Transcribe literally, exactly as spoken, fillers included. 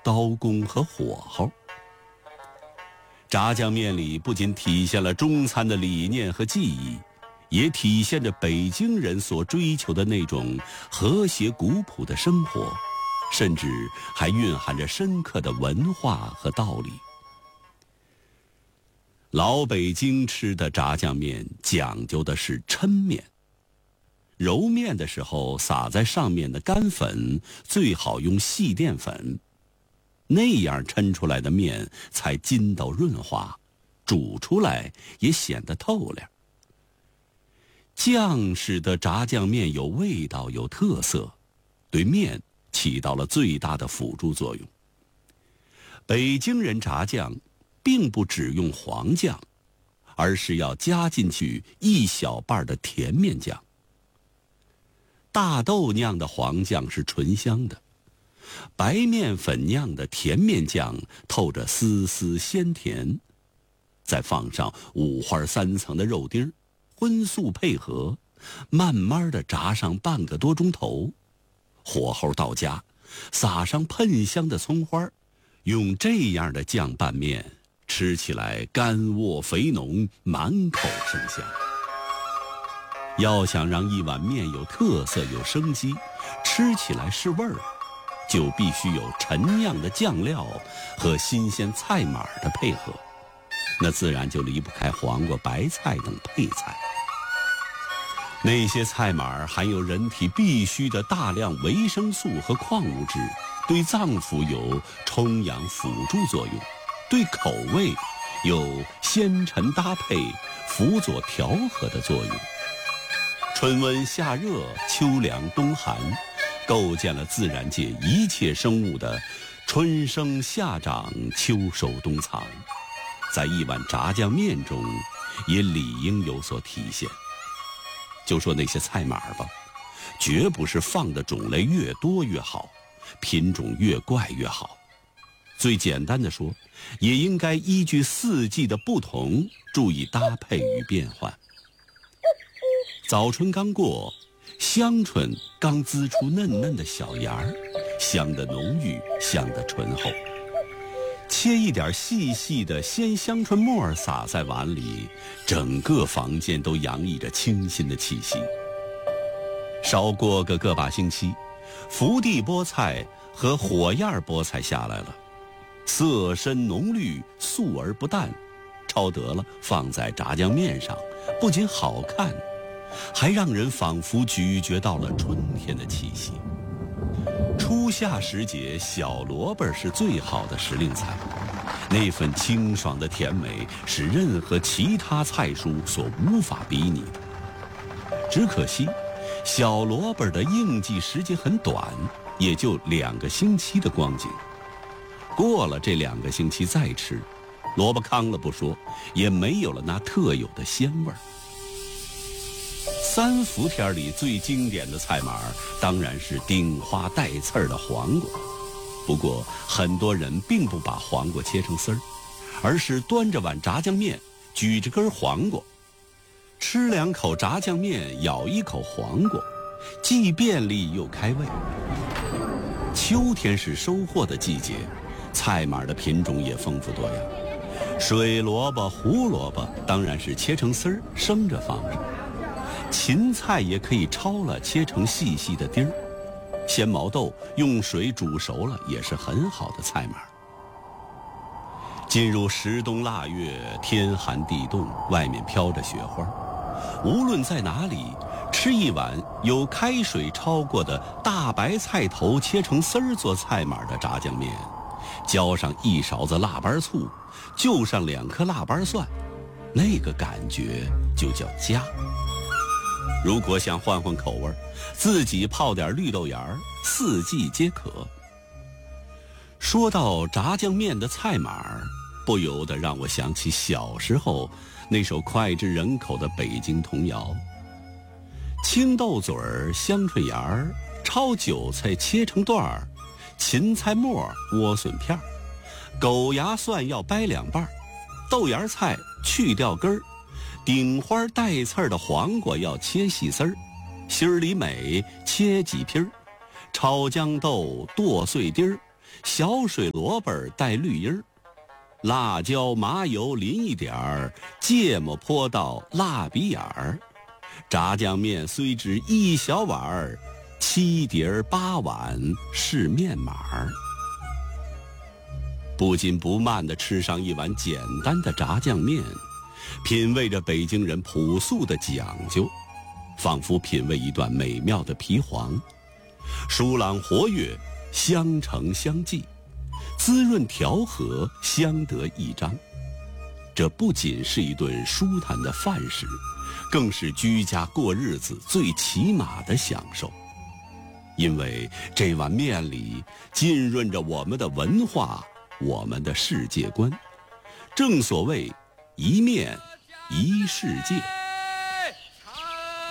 刀工和火候。炸酱面里不仅体现了中餐的理念和技艺，也体现着北京人所追求的那种和谐古朴的生活，甚至还蕴含着深刻的文化和道理。老北京吃的炸酱面讲究的是抻面，揉面的时候撒在上面的干粉最好用细淀粉，那样抻出来的面才筋道润滑，煮出来也显得透亮。酱式的炸酱面有味道有特色，对面起到了最大的辅助作用。北京人炸酱并不只用黄酱，而是要加进去一小半的甜面酱。大豆酿的黄酱是醇香的，白面粉酿的甜面酱透着丝丝鲜甜，再放上五花三层的肉丁，荤素配合，慢慢的炸上半个多钟头，火候到家，撒上喷香的葱花，用这样的酱拌面，吃起来干沃肥浓，满口生香。要想让一碗面有特色有生机，吃起来是味儿，就必须有陈酿的酱料和新鲜菜码的配合，那自然就离不开黄瓜、白菜等配菜。那些菜码含有人体必需的大量维生素和矿物质，对脏腑有充养辅助作用，对口味有鲜陈搭配、辅佐调和的作用。春温夏热，秋凉冬寒，构建了自然界一切生物的春生夏长、秋收冬藏，在一碗炸酱面中也理应有所体现。就说那些菜码吧，绝不是放的种类越多越好，品种越怪越好。最简单的说，也应该依据四季的不同，注意搭配与变换。早春刚过，香椿刚滋出嫩嫩的小芽儿，香得浓郁，香得醇厚。切一点细细的鲜香椿末撒在碗里，整个房间都洋溢着清新的气息。少过个个把星期，福地菠菜和火焰菠菜下来了，色深浓绿，素而不淡，抄得了放在炸酱面上，不仅好看，还让人仿佛咀嚼到了春天的气息。初夏时节，小萝卜是最好的时令菜，那份清爽的甜美是任何其他菜蔬所无法比拟的。只可惜小萝卜的应季时节很短，也就两个星期的光景，过了这两个星期再吃，萝卜糠了不说，也没有了那特有的鲜味儿。三伏天里最经典的菜码当然是顶花带刺儿的黄瓜，不过很多人并不把黄瓜切成丝儿，而是端着碗炸酱面，举着根黄瓜，吃两口炸酱面，咬一口黄瓜，既便利又开胃。秋天是收获的季节，菜码的品种也丰富多样，水萝卜、胡萝卜当然是切成丝儿，生着放着。芹菜也可以焯了，切成细细的丁儿。鲜毛豆用水煮熟了，也是很好的菜码。进入十冬腊月，天寒地冻，外面飘着雪花，无论在哪里，吃一碗有开水焯过的大白菜头切成丝儿做菜码的炸酱面，浇上一勺子腊八醋，就上两颗腊八蒜，那个感觉就叫家。如果想换换口味，自己泡点绿豆芽儿，四季皆可。说到炸酱面的菜码，不由得让我想起小时候那首脍炙人口的北京童谣：青豆嘴儿香椿芽儿，焯韭菜切成段儿，芹菜末莴笋片儿，狗牙蒜要掰两半儿，豆芽菜去掉根儿，顶花带刺儿的黄瓜要切细丝儿，心儿里美切几批儿，炒豇豆剁碎丁儿， 小水萝卜带绿叶儿，辣椒麻油淋一点儿，芥末泼到辣鼻眼儿。炸酱面虽只一小碗儿，七碟八碗是面码儿。不紧不慢地吃上一碗简单的炸酱面，品味着北京人朴素的讲究，仿佛品味一段美妙的皮黄，舒朗活跃，相承相济，滋润调和，相得益彰。这不仅是一顿舒坦的饭食，更是居家过日子最起码的享受。因为这碗面里浸润着我们的文化，我们的世界观。正所谓一面一世界。